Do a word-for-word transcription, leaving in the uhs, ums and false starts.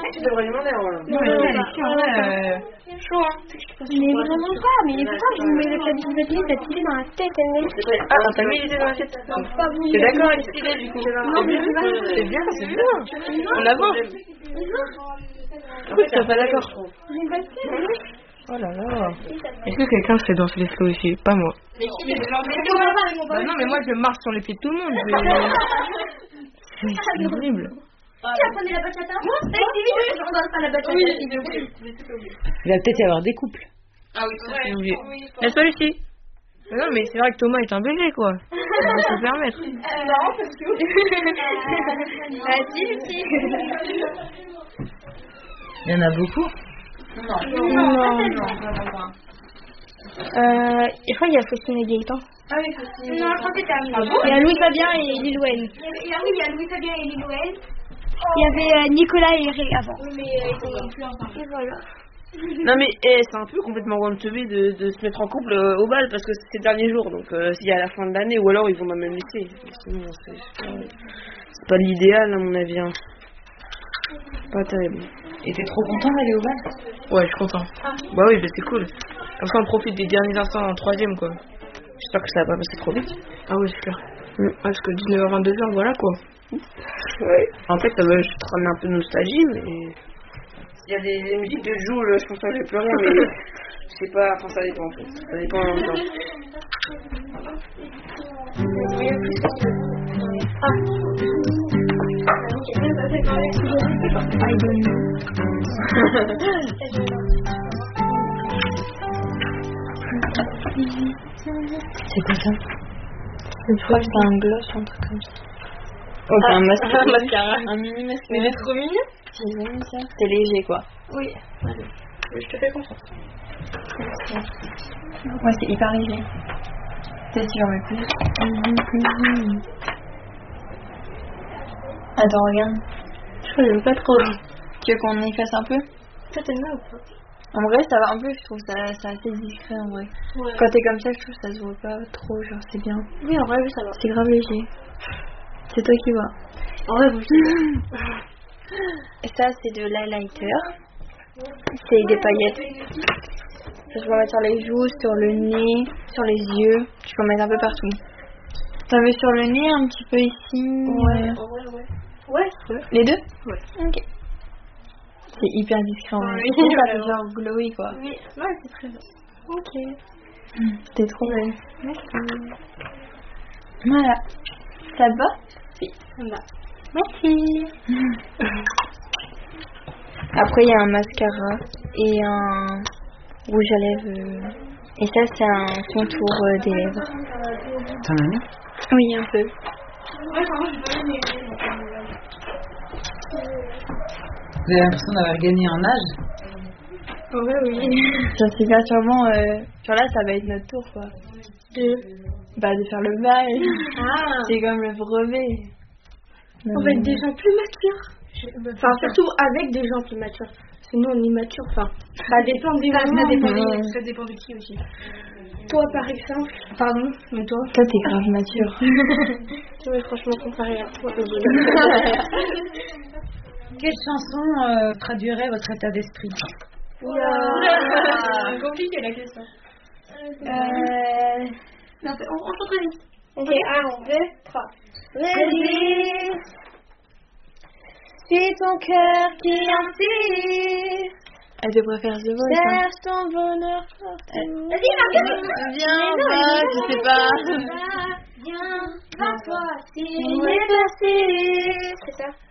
tu devrais lui demander. Voilà. Non, mais elle est chiant, ouais. Chaud, hein. Mais vraiment pas, mais pourquoi vous me mettez cette idée dans la tête, elle met. Ah, t'as mis l'idée dans la tête. T'es d'accord avec cette idée du coup? Non, mais c'est pas. C'est bien, c'est bien. On avance. Pourquoi tu n'es pas d'accord? Oh là là. Est-ce que quelqu'un sait danser les slow ici? Pas moi. Bah non, mais moi je marche sur les pieds de tout le monde. Je... C'est horrible. Qui a pris la bachata? Moi, c'est on danse pas la bachata. Il va peut-être y avoir des couples. Ah oui, ça c'est oublié. Laisse-toi Lucie. Non, mais c'est vrai que Thomas est un bébé quoi. On peut se permettre. Non, parce que. Vas-y, Lucie. Il y en a beaucoup. Non, non, non. Euh, je crois qu'il y a Faustine et Gaëtan. Ah oui, Faustine. Non, je crois que c'était Amélie. Il y a Louis Fabien et Lil Wayne. Il y a, oui, il y a Louis Fabien et Lil Wayne. Il y avait euh, Nicolas et Ray avant. Oui, mais euh, ils sont plus ensemble. Et voilà. Non mais eh, c'est un peu complètement one to be de, de se mettre en couple euh, au bal parce que c'est ces derniers jours, donc euh, s'il y a à la fin de l'année ou alors ils vont dans le même lycée. Sinon c'est pas, c'est pas l'idéal à mon avis. Hein. Pas terrible. Et t'es trop content d'aller au bal? Ouais, je suis content. Bah oui, bah c'est cool. Comme ça on profite des derniers instants en troisième quoi. J'espère que ça va pas passer trop vite. Ah oui, c'est clair. Mmh. Parce que dix-neuf heures vingt-deux heures, voilà quoi. Ouais. En fait, ça va juste ramener un peu de nostalgie, mais il y a des, des musiques de Joule, je pense que je vais pleurer, mais je sais pas, enfin ça dépend en fait. Ça dépend en même temps. C'est quoi ça? Je crois que c'est un gloss, un truc comme ça. Oh, c'est un mascara. Un mascara. Un mini mascara. Mais c'est trop mignon. C'est mignon ça. C'est léger quoi. Oui. Allez. Je te fais confiance. Ouais, c'est hyper léger. Peut-être qu'il y en a plus. Attends, regarde. Je crois que j'aime pas trop. Tu veux qu'on efface un peu? Ça t'aime bien ou pas? En vrai, ça va un peu, je trouve ça, c'est assez discret en vrai. Ouais. Quand t'es comme ça, je trouve que ça se voit pas trop, genre c'est bien. Oui, en vrai, oui, ça va. C'est grave léger. C'est toi qui vois. En vrai, vous Ça, c'est de l'highlighter. C'est des paillettes. Ça, je peux mettre sur les joues, sur le nez, sur les yeux. Je peux en mettre un peu partout. T'en veux sur le nez, un petit peu ici. Ouais, en vrai, ouais. Ouais, ouais. Les deux? Ouais. Ok. C'est hyper discret en vrai. Oui, Je trouve ça fait vraiment. genre glowy quoi. Oui, ouais, c'est très bien. Ok. T'es trop belle. Merci. Voilà. Ça te va? Oui, ça me va. Merci. Après, il y a un mascara et un rouge à lèvres. euh, Et ça, c'est un contour euh, des lèvres. T'en as mis? Oui, un peu. Vous avez l'impression d'avoir gagné en âge? Ouais, oui. Ça, c'est bien sûrement. Euh... Genre là, ça va être notre tour, quoi. De. Bah, de faire le bal. Ah. C'est comme le brevet. On va être des gens plus matures. Enfin, surtout avec des gens plus matures. Parce que nous, on est matures. Enfin, ça dépend des Ça, ça, dépend moments. de, ça dépend de qui aussi. Toi, par exemple. Pardon, mais toi. Toi, t'es grave mature. Ouais, franchement, comparé à toi. Quelle chanson euh, traduirait votre état d'esprit? Oula. Compliqué la question. Euh... Non, on, on chante très vite. Ok, un, deux, trois. Résiste. C'est ton cœur qui inspire. Elle devrait faire The Voice. Hein. Cherche ton bonheur partout. Vas-y, Marguerite. Viens, va, je sais pas. Viens, va toi, si il est facile. C'est ça.